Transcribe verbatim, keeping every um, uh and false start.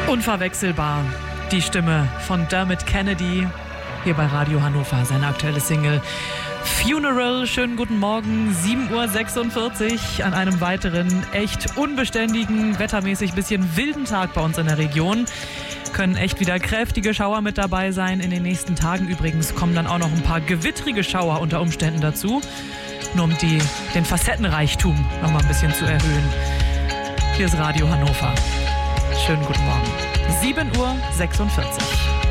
Unverwechselbar. Die Stimme von Dermot Kennedy hier bei Radio Hannover, seine aktuelle Single Funeral. Schönen guten Morgen, sieben Uhr sechsundvierzig an einem weiteren echt unbeständigen, wettermäßig bisschen wilden Tag bei uns in der Region. Können echt wieder kräftige Schauer mit dabei sein. In den nächsten Tagen übrigens kommen dann auch noch ein paar gewittrige Schauer unter Umständen dazu, nur um die, den Facettenreichtum noch mal ein bisschen zu erhöhen. Hier ist Radio Hannover. Schönen guten Morgen. sieben Uhr sechsundvierzig.